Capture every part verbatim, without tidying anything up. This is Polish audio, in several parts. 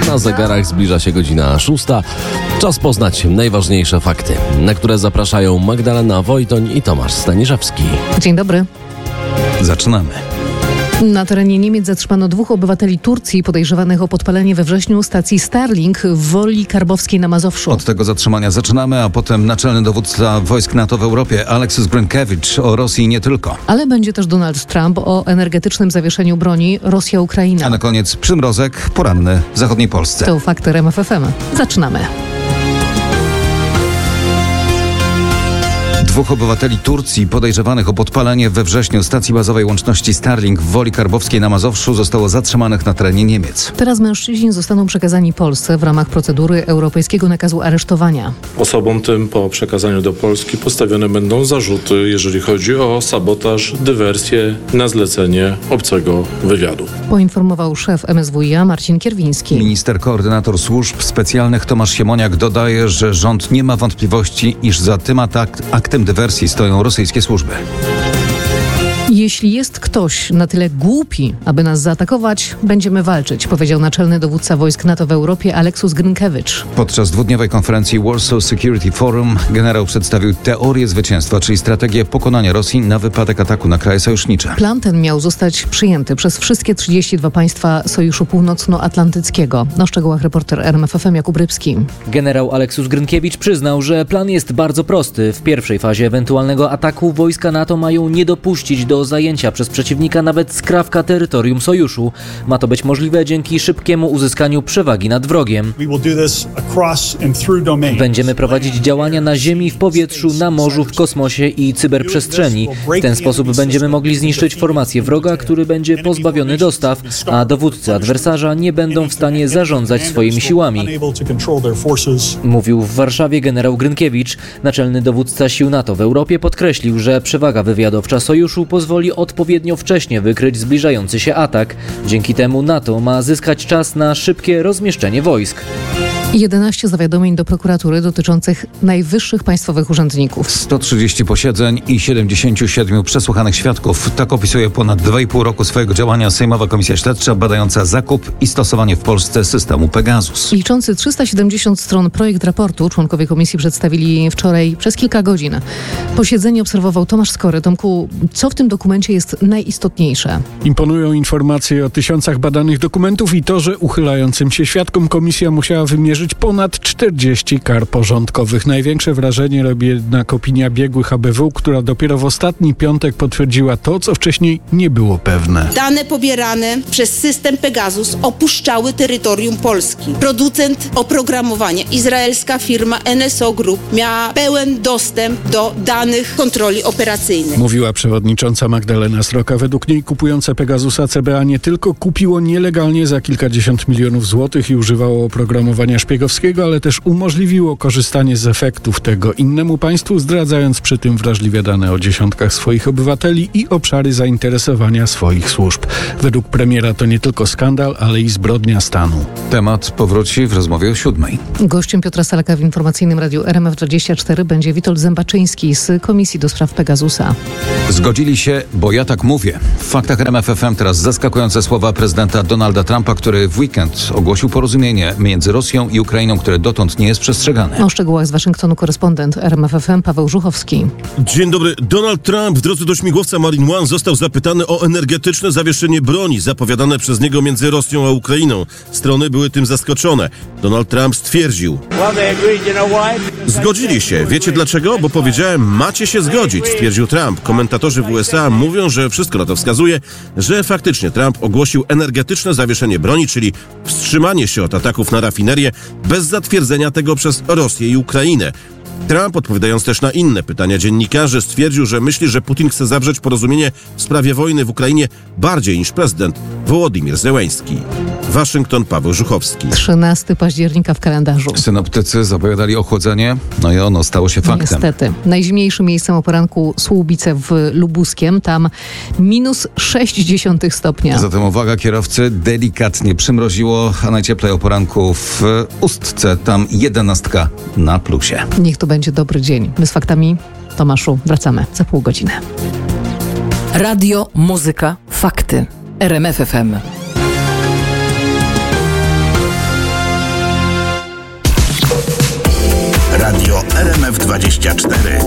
Na zegarach zbliża się godzina szósta. Czas poznać najważniejsze fakty, na które zapraszają Magdalena Wojtoń i Tomasz Staniszewski. Dzień dobry. Zaczynamy. Na terenie Niemiec zatrzymano dwóch obywateli Turcji podejrzewanych o podpalenie we wrześniu stacji Starlink w Woli Karbowskiej na Mazowszu. Od tego zatrzymania zaczynamy, a potem naczelny dowódca wojsk NATO w Europie Aleksis Grynkewicz o Rosji i nie tylko. Ale będzie też Donald Trump o energetycznym zawieszeniu broni Rosja-Ukraina. A na koniec przymrozek poranny w zachodniej Polsce. To fakty R M F F M. Zaczynamy. Dwóch obywateli Turcji podejrzewanych o podpalenie we wrześniu stacji bazowej łączności Starlink w Woli Karbowskiej na Mazowszu zostało zatrzymanych na terenie Niemiec. Teraz mężczyźni zostaną przekazani Polsce w ramach procedury europejskiego nakazu aresztowania. Osobom tym po przekazaniu do Polski postawione będą zarzuty, jeżeli chodzi o sabotaż, dywersję na zlecenie obcego wywiadu. Poinformował szef M S W i A Marcin Kierwiński. Minister koordynator służb specjalnych Tomasz Siemoniak dodaje, że rząd nie ma wątpliwości, iż za tym atak, aktem dywersji stoją rosyjskie służby. Jeśli jest ktoś na tyle głupi, aby nas zaatakować, będziemy walczyć, powiedział naczelny dowódca wojsk NATO w Europie Aleksis Grynkewicz. Podczas dwudniowej konferencji Warsaw Security Forum generał przedstawił teorię zwycięstwa, czyli strategię pokonania Rosji na wypadek ataku na kraje sojusznicze. Plan ten miał zostać przyjęty przez wszystkie trzydzieści dwa państwa Sojuszu Północnoatlantyckiego. Na szczegółach reporter R M F F M Jakub Rybski. Generał Aleksis Grynkewicz przyznał, że plan jest bardzo prosty. W pierwszej fazie ewentualnego ataku wojska NATO mają nie dopuścić do zajęcia przez przeciwnika nawet skrawka terytorium sojuszu. Ma to być możliwe dzięki szybkiemu uzyskaniu przewagi nad wrogiem. Będziemy prowadzić działania na ziemi, w powietrzu, na morzu, w kosmosie i cyberprzestrzeni. W ten sposób będziemy mogli zniszczyć formację wroga, który będzie pozbawiony dostaw, a dowódcy adwersarza nie będą w stanie zarządzać swoimi siłami. Mówił w Warszawie generał Grynkewicz. Naczelny dowódca sił NATO w Europie podkreślił, że przewaga wywiadowcza sojuszu pozwoli odpowiednio wcześnie wykryć zbliżający się atak. Dzięki temu NATO ma zyskać czas na szybkie rozmieszczenie wojsk. jedenaście zawiadomień do prokuratury dotyczących najwyższych państwowych urzędników. sto trzydzieści posiedzeń i siedemdziesięciu siedmiu przesłuchanych świadków. Tak opisuje ponad dwa i pół roku swojego działania Sejmowa Komisja Śledcza badająca zakup i stosowanie w Polsce systemu Pegasus. Liczący trzysta siedemdziesiąt stron projekt raportu członkowie komisji przedstawili wczoraj przez kilka godzin. Posiedzenie obserwował Tomasz Skory. Tomku, co w tym dokumencie jest najistotniejsze? Imponują informacje o tysiącach badanych dokumentów i to, że uchylającym się świadkom komisja musiała wymierzyć ponad czterdzieści kar porządkowych. Największe wrażenie robi jednak opinia biegłych A B W, która dopiero w ostatni piątek potwierdziła to, co wcześniej nie było pewne. Dane pobierane przez system Pegasus opuszczały terytorium Polski. Producent oprogramowania, izraelska firma N S O Group, miała pełen dostęp do danych kontroli operacyjnej. Mówiła przewodnicząca Magdalena Sroka. Według niej kupujące Pegasusa C B A nie tylko kupiło nielegalnie za kilkadziesiąt milionów złotych i używało oprogramowania szpiegowskiego, ale też umożliwiło korzystanie z efektów tego innemu państwu, zdradzając przy tym wrażliwe dane o dziesiątkach swoich obywateli i obszary zainteresowania swoich służb. Według premiera to nie tylko skandal, ale i zbrodnia stanu. Temat powróci w rozmowie o siódmej. Gościem Piotra Salaka w informacyjnym radiu R M F dwadzieścia cztery będzie Witold Zębaczyński z Komisji do Spraw Pegasusa. Zgodzili się, bo ja tak mówię. W faktach R M F F M teraz zaskakujące słowa prezydenta Donalda Trumpa, który w weekend ogłosił porozumienie między Rosją i Ukrainą, które dotąd nie jest przestrzegane. O szczegółach z Waszyngtonu korespondent R M F F M Paweł Żuchowski. Dzień dobry. Donald Trump w drodze do śmigłowca Marine One został zapytany o energetyczne zawieszenie broni zapowiadane przez niego między Rosją a Ukrainą. Strony były tym zaskoczone. Donald Trump stwierdził: zgodzili się. Wiecie dlaczego? Bo powiedziałem, macie się zgodzić, stwierdził Trump. Komentatorzy w U S A mówią, że wszystko na to wskazuje, że faktycznie Trump ogłosił energetyczne zawieszenie broni, czyli wstrzymanie się od ataków na rafinerię bez zatwierdzenia tego przez Rosję i Ukrainę. Trump, odpowiadając też na inne pytania dziennikarzy, stwierdził, że myśli, że Putin chce zawrzeć porozumienie w sprawie wojny w Ukrainie bardziej niż prezydent Wołodymyr Zełenski. Waszyngton, Paweł Żuchowski. trzynastego października w kalendarzu. Synoptycy zapowiadali ochłodzenie, no i ono stało się faktem. Niestety. Najzimniejszym miejscem o poranku Słubice w Lubuskiem, tam minus sześć dziesiątych stopnia. Zatem uwaga kierowcy, delikatnie przymroziło, a najcieplej o poranku w Ustce, tam jedenastka na plusie. Niech to będzie dobry dzień. My z faktami, Tomaszu, wracamy za pół godziny. Radio, muzyka, fakty. R M F F M. dwadzieścia cztery.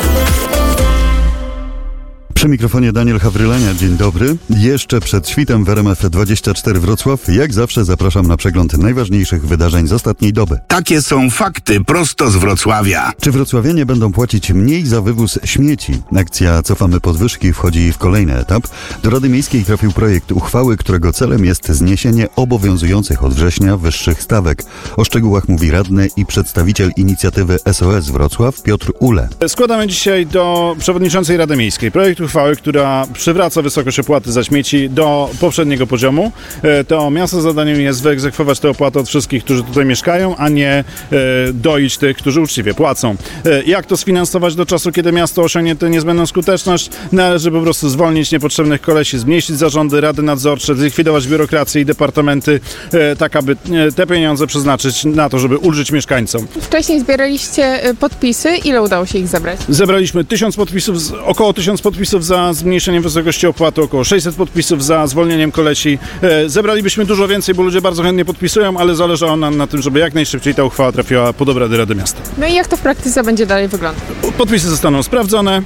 Przy mikrofonie Daniel Hawrylania, dzień dobry. Jeszcze przed świtem w R M F dwadzieścia cztery Wrocław, jak zawsze zapraszam na przegląd najważniejszych wydarzeń z ostatniej doby. Takie są fakty prosto z Wrocławia. Czy wrocławianie będą płacić mniej za wywóz śmieci? Akcja Cofamy podwyżki wchodzi w kolejny etap. Do Rady Miejskiej trafił projekt uchwały, którego celem jest zniesienie obowiązujących od września wyższych stawek. O szczegółach mówi radny i przedstawiciel inicjatywy S O S Wrocław Piotr Ule. Składamy dzisiaj do przewodniczącej Rady Miejskiej projekt uchwały, która przywraca wysokość opłaty za śmieci do poprzedniego poziomu. To miasto zadaniem jest wyegzekwować tę opłatę od wszystkich, którzy tutaj mieszkają, a nie doić tych, którzy uczciwie płacą. Jak to sfinansować do czasu, kiedy miasto osiągnie tę niezbędną skuteczność? Należy po prostu zwolnić niepotrzebnych kolesi, zmniejszyć zarządy, rady nadzorcze, zlikwidować biurokrację i departamenty, tak aby te pieniądze przeznaczyć na to, żeby ulżyć mieszkańcom. Wcześniej zbieraliście podpisy. Ile udało się ich zebrać? Zebraliśmy tysiąc podpisów, około tysiąc podpisów za zmniejszeniem wysokości opłaty, około sześćset podpisów za zwolnieniem kolesi. Zebralibyśmy dużo więcej, bo ludzie bardzo chętnie podpisują, ale zależało nam na tym, żeby jak najszybciej ta uchwała trafiła pod obrady Rady Miasta. No i jak to w praktyce będzie dalej wyglądać? Podpisy zostaną sprawdzone.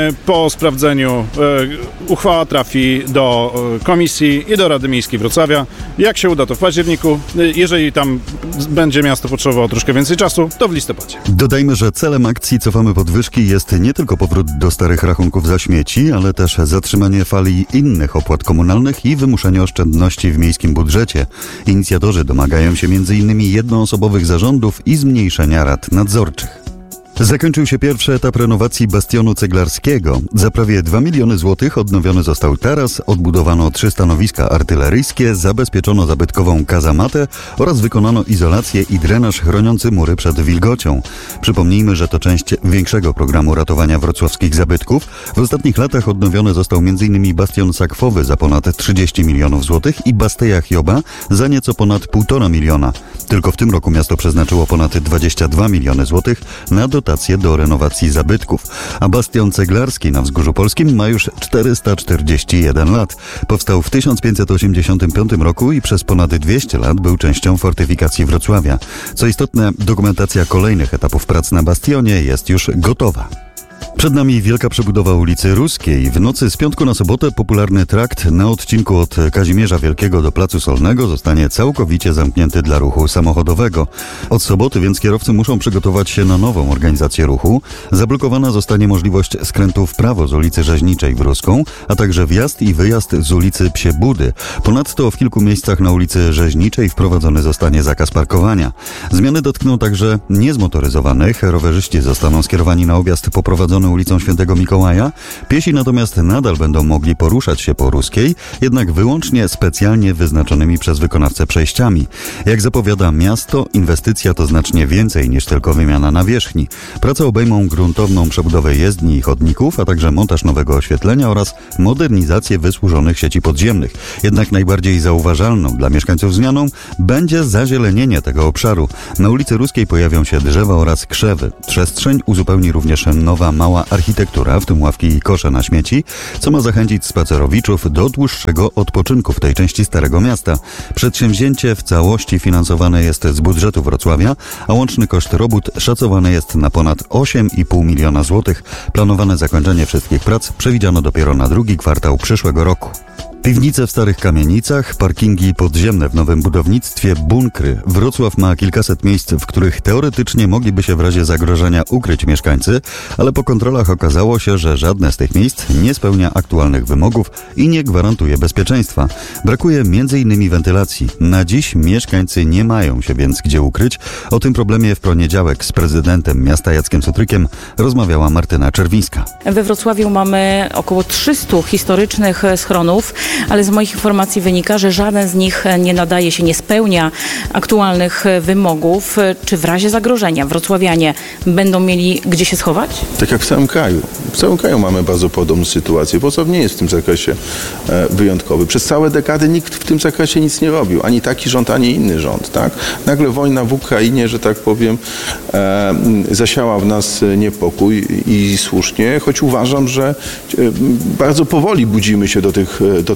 Po sprawdzeniu uchwała trafi do komisji i do Rady Miejskiej Wrocławia. Jak się uda, to w październiku. Jeżeli tam będzie miasto potrzebowało troszkę więcej czasu, to w listopadzie. Dodajmy, że celem akcji Cofamy podwyżki jest nie tylko powrót do starych rachunków za śmieci, ale też zatrzymanie fali innych opłat komunalnych i wymuszenie oszczędności w miejskim budżecie. Inicjatorzy domagają się między innymi jednoosobowych zarządów i zmniejszenia rad nadzorczych. Zakończył się pierwszy etap renowacji bastionu ceglarskiego. Za prawie dwa miliony złotych odnowiony został taras, odbudowano trzy stanowiska artyleryjskie, zabezpieczono zabytkową kazamatę oraz wykonano izolację i drenaż chroniący mury przed wilgocią. Przypomnijmy, że to część większego programu ratowania wrocławskich zabytków. W ostatnich latach odnowiony został między innymi bastion sakwowy za ponad trzydzieści milionów złotych i Basteja Hioba za nieco ponad półtora miliona. Tylko w tym roku miasto przeznaczyło ponad dwadzieścia dwa miliony złotych na dotacje do renowacji zabytków, a bastion ceglarski na Wzgórzu Polskim ma już czterysta czterdzieści jeden lat. Powstał w tysiąc pięćset osiemdziesiątym piątym roku i przez ponad dwieście lat był częścią fortyfikacji Wrocławia. Co istotne, dokumentacja kolejnych etapów prac na bastionie jest już gotowa. Przed nami wielka przebudowa ulicy Ruskiej. W nocy z piątku na sobotę popularny trakt na odcinku od Kazimierza Wielkiego do Placu Solnego zostanie całkowicie zamknięty dla ruchu samochodowego. Od soboty więc kierowcy muszą przygotować się na nową organizację ruchu. Zablokowana zostanie możliwość skrętu w prawo z ulicy Rzeźniczej w Ruską, a także wjazd i wyjazd z ulicy Psie Budy. Ponadto w kilku miejscach na ulicy Rzeźniczej wprowadzony zostanie zakaz parkowania. Zmiany dotkną także niezmotoryzowanych. Rowerzyści zostaną skierowani na objazd poprowadzony ulicą Świętego Mikołaja. Piesi natomiast nadal będą mogli poruszać się po Ruskiej, jednak wyłącznie specjalnie wyznaczonymi przez wykonawcę przejściami. Jak zapowiada miasto, inwestycja to znacznie więcej niż tylko wymiana nawierzchni. Prace obejmą gruntowną przebudowę jezdni i chodników, a także montaż nowego oświetlenia oraz modernizację wysłużonych sieci podziemnych. Jednak najbardziej zauważalną dla mieszkańców zmianą będzie zazielenienie tego obszaru. Na ulicy Ruskiej pojawią się drzewa oraz krzewy. Przestrzeń uzupełni również nowa mała architektura, w tym ławki i kosze na śmieci, co ma zachęcić spacerowiczów do dłuższego odpoczynku w tej części Starego Miasta. Przedsięwzięcie w całości finansowane jest z budżetu Wrocławia, a łączny koszt robót szacowany jest na ponad osiem i pół miliona złotych. Planowane zakończenie wszystkich prac przewidziano dopiero na drugi kwartał przyszłego roku. Piwnice w starych kamienicach, parkingi podziemne w nowym budownictwie, bunkry. Wrocław ma kilkaset miejsc, w których teoretycznie mogliby się w razie zagrożenia ukryć mieszkańcy, ale po kontrolach okazało się, że żadne z tych miejsc nie spełnia aktualnych wymogów i nie gwarantuje bezpieczeństwa. Brakuje między innymi wentylacji. Na dziś mieszkańcy nie mają się więc gdzie ukryć. O tym problemie w poniedziałek z prezydentem miasta Jackiem Sutrykiem rozmawiała Martyna Czerwińska. We Wrocławiu mamy około trzysta historycznych schronów, ale z moich informacji wynika, że żaden z nich nie nadaje się, nie spełnia aktualnych wymogów. Czy w razie zagrożenia wrocławianie będą mieli gdzie się schować? Tak jak w całym kraju. W całym kraju mamy bardzo podobną sytuację. Wrocław nie jest w tym zakresie wyjątkowy. Przez całe dekady nikt w tym zakresie nic nie robił. Ani taki rząd, ani inny rząd. Tak? Nagle wojna w Ukrainie, że tak powiem, e, zasiała w nas niepokój i słusznie, choć uważam, że bardzo powoli budzimy się do tych, do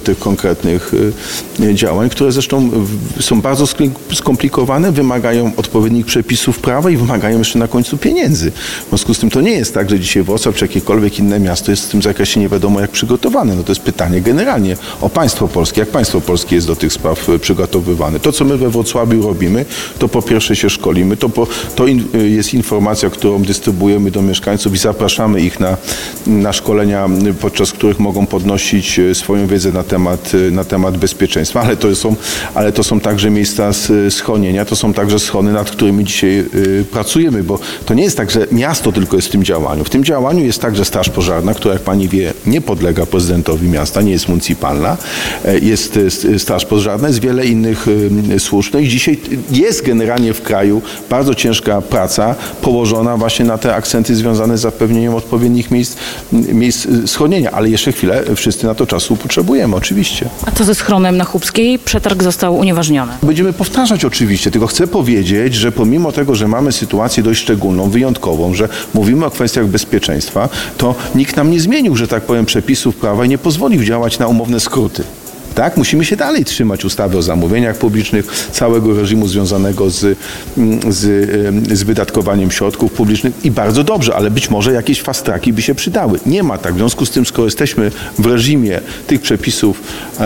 tych konkretnych działań, które zresztą są bardzo skomplikowane, wymagają odpowiednich przepisów prawa i wymagają jeszcze na końcu pieniędzy. W związku z tym to nie jest tak, że dzisiaj Wrocław czy jakiekolwiek inne miasto jest w tym zakresie nie wiadomo jak przygotowane. No to jest pytanie generalnie o państwo polskie. Jak państwo polskie jest do tych spraw przygotowywane? To, co my we Wrocławiu robimy, to po pierwsze się szkolimy, to, po, to in, jest informacja, którą dystrybuujemy do mieszkańców i zapraszamy ich na, na szkolenia, podczas których mogą podnosić swoją wiedzę na temat, na temat bezpieczeństwa, ale to są, ale to są także miejsca schronienia, to są także schony, nad którymi dzisiaj y, pracujemy, bo to nie jest tak, że miasto tylko jest w tym działaniu. W tym działaniu jest także Straż Pożarna, która jak pani wie nie podlega prezydentowi miasta, nie jest municypalna, jest Straż Pożarna, jest wiele innych y, służb. No i dzisiaj jest generalnie w kraju bardzo ciężka praca położona właśnie na te akcenty związane z zapewnieniem odpowiednich miejsc, miejsc schronienia, ale jeszcze chwilę wszyscy na to czasu potrzebujemy, oczywiście. A co ze schronem na Chłopskiej? Przetarg został unieważniony. Będziemy powtarzać oczywiście, tylko chcę powiedzieć, że pomimo tego, że mamy sytuację dość szczególną, wyjątkową, że mówimy o kwestiach bezpieczeństwa, to nikt nam nie zmienił, że tak powiem, przepisów prawa i nie pozwolił działać na umowne skróty. Tak, musimy się dalej trzymać ustawy o zamówieniach publicznych, całego reżimu związanego z, z, z wydatkowaniem środków publicznych i bardzo dobrze, ale być może jakieś fast tracki by się przydały. Nie ma tak. W związku z tym, skoro jesteśmy w reżimie tych przepisów,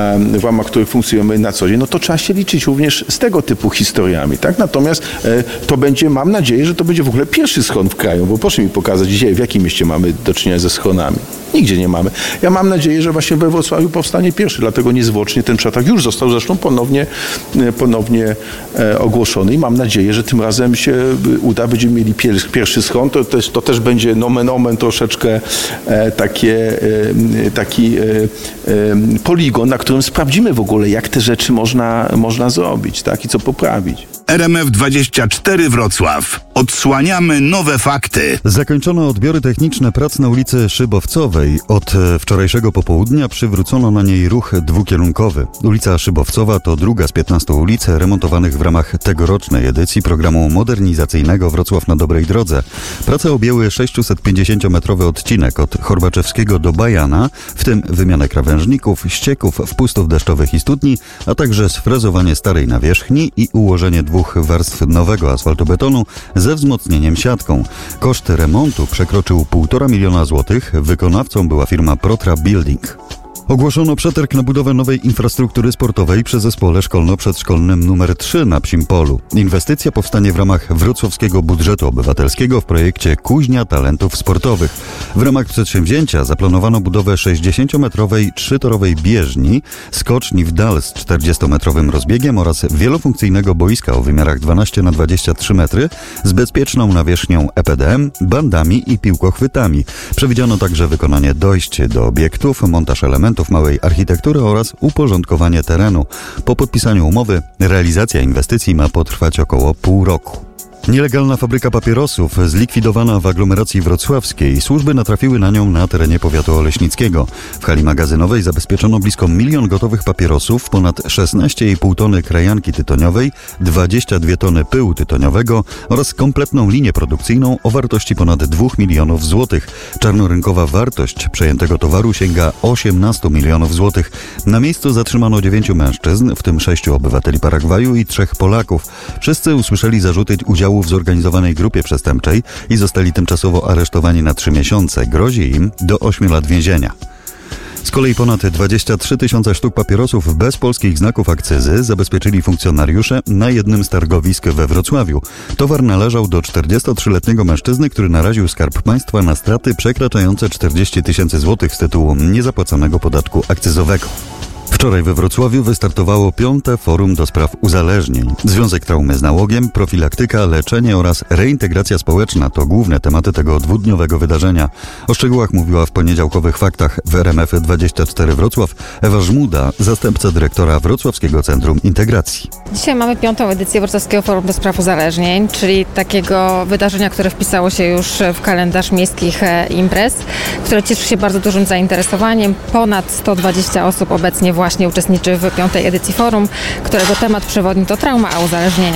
w ramach których funkcjonujemy na co dzień, no to trzeba się liczyć również z tego typu historiami. Tak? Natomiast to będzie, mam nadzieję, że to będzie w ogóle pierwszy schron w kraju, bo proszę mi pokazać dzisiaj, w jakim mieście mamy do czynienia ze schronami. Nigdzie nie mamy. Ja mam nadzieję, że właśnie we Wrocławiu powstanie pierwszy, dlatego niezwłocznie ten przetarg już został zresztą ponownie, ponownie e, ogłoszony i mam nadzieję, że tym razem się uda, będziemy mieli pier, pierwszy schron. To też, to też będzie nomen omen troszeczkę e, takie, e, taki e, e, poligon, na którym sprawdzimy w ogóle, jak te rzeczy można, można zrobić, tak? I co poprawić. R M F dwadzieścia cztery Wrocław. Odsłaniamy nowe fakty. Zakończono odbiory techniczne prac na ulicy Szybowcowej. Od wczorajszego popołudnia przywrócono na niej ruch dwukierunkowy. Ulica Szybowcowa to druga z piętnastu ulic remontowanych w ramach tegorocznej edycji programu modernizacyjnego Wrocław na dobrej drodze. Prace objęły sześciusetpięćdziesięciometrowy odcinek od Chorbaczewskiego do Bajana, w tym wymianę krawężników, ścieków, wpustów deszczowych i studni, a także sfrezowanie starej nawierzchni i ułożenie dwóch warstw nowego asfaltobetonu ze wzmocnieniem siatką. Koszt remontu przekroczył półtora miliona złotych. Wykonawcą była firma Protra Building. Ogłoszono przetarg na budowę nowej infrastruktury sportowej przy zespole szkolno-przedszkolnym numer trzy na Psim Polu. Inwestycja powstanie w ramach wrocławskiego budżetu obywatelskiego w projekcie Kuźnia Talentów Sportowych. W ramach przedsięwzięcia zaplanowano budowę sześćdziesięciometrowej trzytorowej bieżni, skoczni w dal z czterdziestometrowym rozbiegiem oraz wielofunkcyjnego boiska o wymiarach dwanaście na dwadzieścia trzy metry z bezpieczną nawierzchnią E P D M, bandami i piłkochwytami. Przewidziano także wykonanie dojść do obiektów, montaż elementów małej architektury oraz uporządkowanie terenu. Po podpisaniu umowy realizacja inwestycji ma potrwać około pół roku. Nielegalna fabryka papierosów zlikwidowana w aglomeracji wrocławskiej. Służby natrafiły na nią na terenie powiatu oleśnickiego. W hali magazynowej zabezpieczono blisko milion gotowych papierosów, ponad szesnaście i pół tony krajanki tytoniowej, dwadzieścia dwie tony pyłu tytoniowego oraz kompletną linię produkcyjną o wartości ponad dwóch milionów złotych. Czarnorynkowa wartość przejętego towaru sięga osiemnastu milionów złotych. Na miejscu zatrzymano dziewięciu mężczyzn, w tym sześciu obywateli Paragwaju i trzech Polaków. Wszyscy usłyszeli zarzuty udziału w zorganizowanej grupie przestępczej i zostali tymczasowo aresztowani na trzy miesiące. Grozi im do ośmiu lat więzienia. Z kolei ponad dwadzieścia trzy tysiące sztuk papierosów bez polskich znaków akcyzy zabezpieczyli funkcjonariusze na jednym z targowisk we Wrocławiu. Towar należał do czterdziestotrzyletniego mężczyzny, który naraził Skarb Państwa na straty przekraczające czterdzieści tysięcy złotych z tytułu niezapłaconego podatku akcyzowego. Wczoraj we Wrocławiu wystartowało piąte forum do spraw uzależnień. Związek traumy z nałogiem, profilaktyka, leczenie oraz reintegracja społeczna to główne tematy tego dwudniowego wydarzenia. O szczegółach mówiła w poniedziałkowych faktach w R M F dwadzieścia cztery Wrocław Ewa Żmuda, zastępca dyrektora Wrocławskiego Centrum Integracji. Dzisiaj mamy piątą edycję Wrocławskiego Forum do Spraw Uzależnień, czyli takiego wydarzenia, które wpisało się już w kalendarz miejskich imprez, które cieszy się bardzo dużym zainteresowaniem. Ponad sto dwadzieścia osób obecnie właśnie uczestniczy w piątej edycji forum, którego temat przewodni to trauma, a uzależnienia.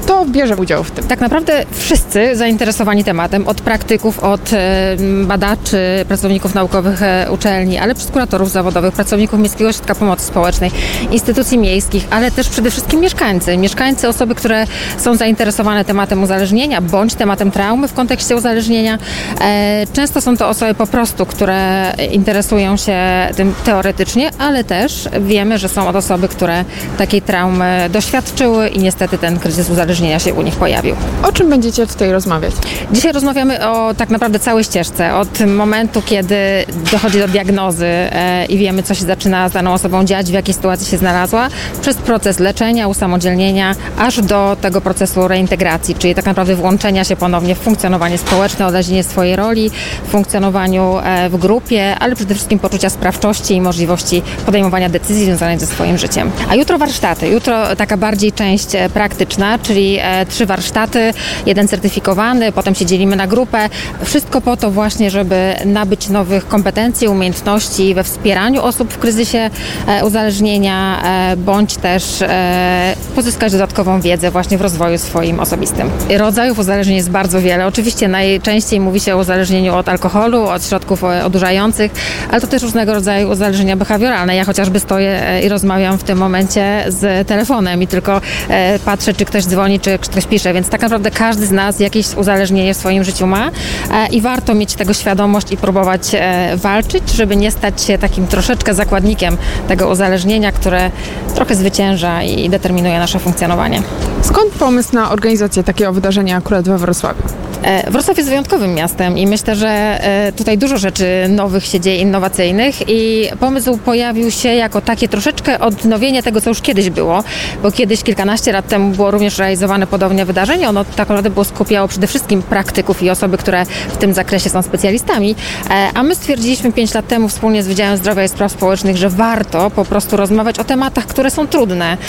Kto bierze udział w tym? Tak naprawdę wszyscy zainteresowani tematem, od praktyków, od badaczy, pracowników naukowych uczelni, ale przez kuratorów zawodowych, pracowników Miejskiego Ośrodka Pomocy Społecznej, instytucji miejskich, ale też przede wszystkim mieszkańcy. Mieszkańcy, osoby, które są zainteresowane tematem uzależnienia bądź tematem traumy w kontekście uzależnienia. Często są to osoby po prostu, które interesują się tym teoretycznie, ale też wiemy, że są od osoby, które takiej traumy doświadczyły i niestety ten kryzys uzależnienia się u nich pojawił. O czym będziecie tutaj rozmawiać? Dzisiaj rozmawiamy o tak naprawdę całej ścieżce. Od momentu, kiedy dochodzi do diagnozy e, i wiemy, co się zaczyna z daną osobą dziać, w jakiej sytuacji się znalazła, przez proces leczenia, usamodzielnienia, aż do tego procesu reintegracji, czyli tak naprawdę włączenia się ponownie w funkcjonowanie społeczne, odnalezienie swojej roli, w funkcjonowaniu e, w grupie, ale przede wszystkim poczucia sprawczości i możliwości podejmowania decyzji związanych ze swoim życiem. A jutro warsztaty. Jutro taka bardziej część e, praktyczna, czyli e, trzy warsztaty, jeden certyfikowany, potem się dzielimy na grupę. Wszystko po to właśnie, żeby nabyć nowych kompetencji, umiejętności we wspieraniu osób w kryzysie e, uzależnienia, e, bądź też e, pozyskać dodatkową wiedzę właśnie w rozwoju swoim osobistym. Rodzajów uzależnień jest bardzo wiele. Oczywiście najczęściej mówi się o uzależnieniu od alkoholu, od środków odurzających, ale to też różnego rodzaju uzależnienia behawioralne. Ja chociażby stoję i rozmawiam w tym momencie z telefonem i tylko e, patrzę, czy ktoś dzwoni, czy ktoś pisze, więc tak naprawdę każdy z nas jakieś uzależnienie w swoim życiu ma e, i warto mieć tego świadomość i próbować e, walczyć, żeby nie stać się takim troszeczkę zakładnikiem tego uzależnienia, które trochę zwycięża i determinuje nasze funkcjonowanie. Skąd pomysł na organizację takiego wydarzenia akurat we Wrocławiu? Wrocław jest wyjątkowym miastem i myślę, że tutaj dużo rzeczy nowych się dzieje, innowacyjnych i pomysł pojawił się jako takie troszeczkę odnowienie tego, co już kiedyś było, bo kiedyś, kilkanaście lat temu było również realizowane podobne wydarzenie. Ono tak naprawdę było skupiało przede wszystkim praktyków i osoby, które w tym zakresie są specjalistami, a my stwierdziliśmy pięć lat temu wspólnie z Wydziałem Zdrowia i Spraw Społecznych, że warto po prostu rozmawiać o tematach, które są trudne,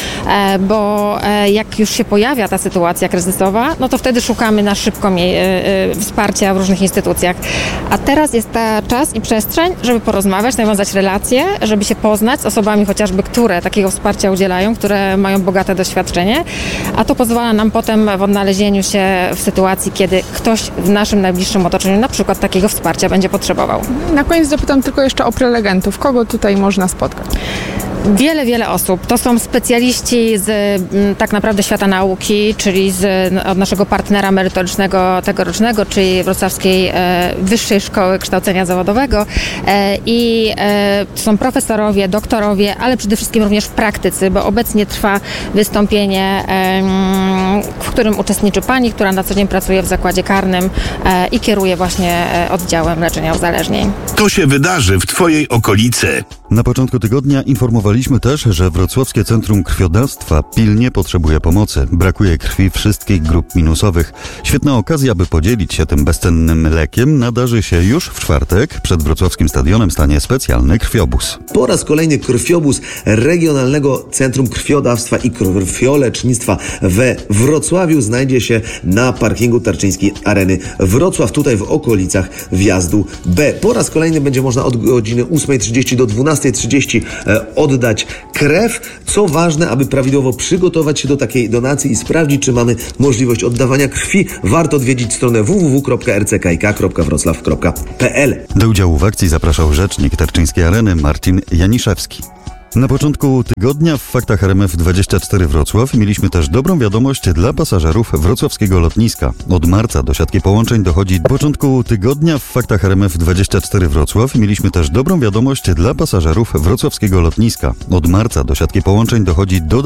bo jak już się pojawia ta sytuacja kryzysowa, no to wtedy szukamy na szybko wsparcia w różnych instytucjach. A teraz jest ta czas i przestrzeń, żeby porozmawiać, nawiązać relacje, żeby się poznać z osobami chociażby, które takiego wsparcia udzielają, które mają bogate doświadczenie, a to pozwala nam potem w odnalezieniu się w sytuacji, kiedy ktoś w naszym najbliższym otoczeniu na przykład takiego wsparcia będzie potrzebował. Na koniec zapytam tylko jeszcze o prelegentów. Kogo tutaj można spotkać? Wiele, wiele osób. To są specjaliści z m, tak naprawdę świata nauki, czyli z, od naszego partnera merytorycznego tegorocznego, czyli Wrocławskiej e, Wyższej Szkoły Kształcenia Zawodowego e, i e, to są profesorowie, doktorowie, ale przede wszystkim również praktycy, bo obecnie trwa wystąpienie, e, w którym uczestniczy pani, która na co dzień pracuje w zakładzie karnym e, i kieruje właśnie e, oddziałem leczenia uzależnień. To się wydarzy w Twojej okolicy. Na początku tygodnia informowaliśmy też, że Wrocławskie Centrum Krwiodawstwa pilnie potrzebuje pomocy. Brakuje krwi wszystkich grup minusowych. Świetna okazja, by podzielić się tym bezcennym lekiem, nadarzy się już w czwartek. Przed Wrocławskim Stadionem stanie specjalny krwiobóz. Po raz kolejny krwiobóz Regionalnego Centrum Krwiodawstwa i Krwiolecznictwa we Wrocławiu znajdzie się na parkingu Tarczyńskiej Areny Wrocław, tutaj w okolicach wjazdu B. Po raz kolejny będzie można od godziny ósmej trzydzieści do dwunastej trzydzieści oddać krew. Co ważne, aby prawidłowo przygotować się do takiej donacji i sprawdzić, czy mamy możliwość oddawania krwi, warto odwiedzić stronę w w w kropka r c k i k kropka wrocław kropka p l. Do udziału w akcji zapraszał rzecznik Tarczyńskiej Areny Marcin Janiszewski. Na początku tygodnia w Faktach R M F dwadzieścia cztery Wrocław mieliśmy też dobrą wiadomość dla pasażerów wrocławskiego lotniska. Od marca do siatki połączeń dochodzi... Na początku tygodnia w Faktach R M F dwadzieścia cztery Wrocław mieliśmy też dobrą wiadomość dla pasażerów wrocławskiego lotniska. Od marca do siatki połączeń dochodzi do